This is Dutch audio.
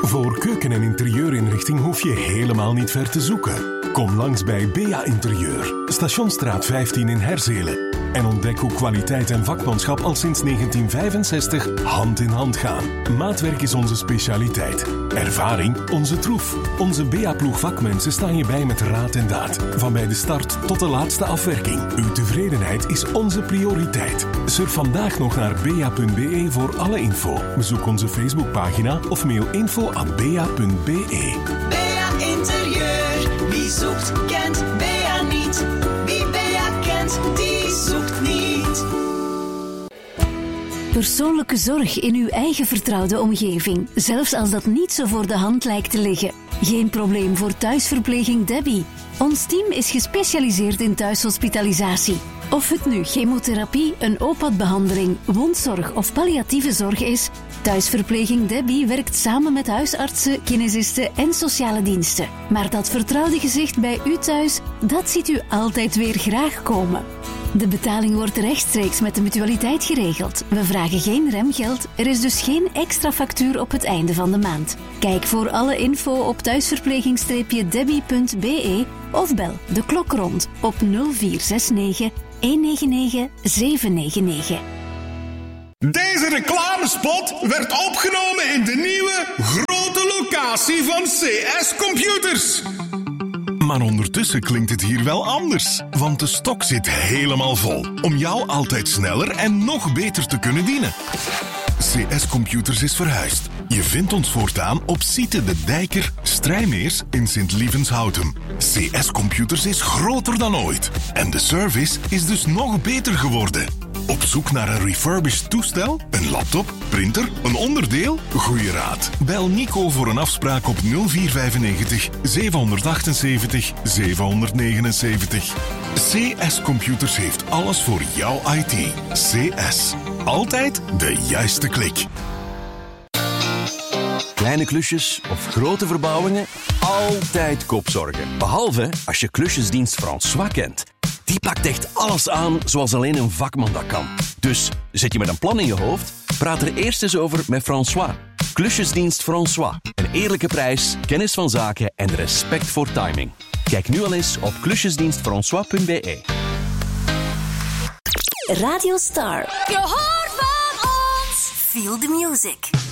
Voor keuken- en interieurinrichting hoef je helemaal niet ver te zoeken. Kom langs bij Bea Interieur, Stationsstraat 15 in Herzelen. En ontdek hoe kwaliteit en vakmanschap al sinds 1965 hand in hand gaan. Maatwerk is onze specialiteit. Ervaring onze troef. Onze Bea-ploeg vakmensen staan je bij met raad en daad. Van bij de start tot de laatste afwerking. Uw tevredenheid is onze prioriteit. Surf vandaag nog naar bea.be voor alle info. Bezoek onze Facebookpagina of mail info@bea.be. Bea Interieur. Wie zoekt, kent Bea niet. Wie Bea kent, die zoekt niet. Persoonlijke zorg in uw eigen vertrouwde omgeving, zelfs als dat niet zo voor de hand lijkt te liggen. Geen probleem voor thuisverpleging Debbie. Ons team is gespecialiseerd in thuishospitalisatie. Of het nu chemotherapie, een OPAD-behandeling, wondzorg of palliatieve zorg is, thuisverpleging Debbie werkt samen met huisartsen, kinesisten en sociale diensten. Maar dat vertrouwde gezicht bij u thuis, dat ziet u altijd weer graag komen. De betaling wordt rechtstreeks met de mutualiteit geregeld. We vragen geen remgeld, er is dus geen extra factuur op het einde van de maand. Kijk voor alle info op thuisverpleging-debbie.be of bel de klok rond op 0469 199 799. Deze reclamespot werd opgenomen in de nieuwe grote locatie van CS Computers. Maar ondertussen klinkt het hier wel anders, want de stok zit helemaal vol om jou altijd sneller en nog beter te kunnen dienen. CS Computers is verhuisd. Je vindt ons voortaan op Site de Dijker, Strijmeers in Sint-Lievenshouten. CS Computers is groter dan ooit en de service is dus nog beter geworden. Op zoek naar een refurbished toestel, een laptop, printer, een onderdeel? Goeie raad. Bel Nico voor een afspraak op 0495 778 779. CS Computers heeft alles voor jouw IT. CS. Altijd de juiste klik. Kleine klusjes of grote verbouwingen? Altijd kopzorgen. Behalve als je klusjesdienst François kent. Die pakt echt alles aan zoals alleen een vakman dat kan. Dus zit je met een plan in je hoofd? Praat er eerst eens over met François. Klusjesdienst François. Een eerlijke prijs, kennis van zaken en respect voor timing. Kijk nu al eens op klusjesdienstfrançois.be. Radio Star. Je hoort van ons. Feel the music.